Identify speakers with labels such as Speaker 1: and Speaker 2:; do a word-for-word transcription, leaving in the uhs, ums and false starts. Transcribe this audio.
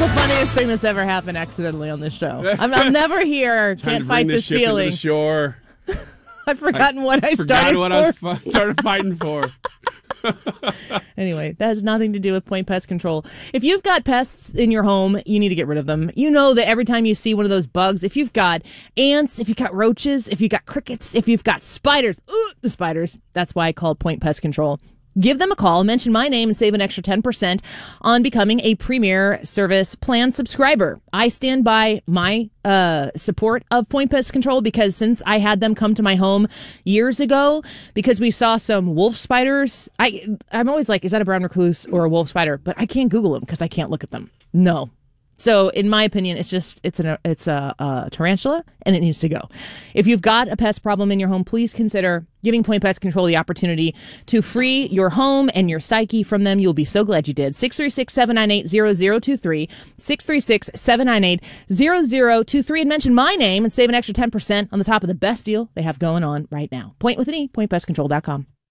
Speaker 1: the funniest thing that's ever happened accidentally on this show. I'm, I'm never here.
Speaker 2: Time
Speaker 1: Can't
Speaker 2: to
Speaker 1: fight
Speaker 2: bring
Speaker 1: this
Speaker 2: ship
Speaker 1: feeling.
Speaker 2: Into the shore.
Speaker 1: I've forgotten what I
Speaker 2: Forgot
Speaker 1: started
Speaker 2: what
Speaker 1: for.
Speaker 2: I was fu- started fighting for.
Speaker 1: Anyway, that has nothing to do with Point Pest Control. If you've got pests in your home, you need to get rid of them. You know that every time you see one of those bugs, if you've got ants, if you've got roaches, if you've got crickets, if you've got spiders, ooh, the spiders, that's why I call Point Pest Control. Give them a call, mention my name, and save an extra ten percent on becoming a Premier Service Plan subscriber. I stand by my uh support of Point Pest Control because since I had them come to my home years ago, because we saw some wolf spiders, I, I'm always like, is that a brown recluse or a wolf spider? But I can't Google them because I can't look at them. No. So, in my opinion, it's just it's an it's a, a tarantula, and it needs to go. If you've got a pest problem in your home, please consider giving Point Pest Control the opportunity to free your home and your psyche from them. You'll be so glad you did. six three six, seven nine eight, zero zero two three, six three six, seven nine eight, zero zero two three, and mention my name and save an extra ten percent on the top of the best deal they have going on right now. Point with an E, point pest control dot com.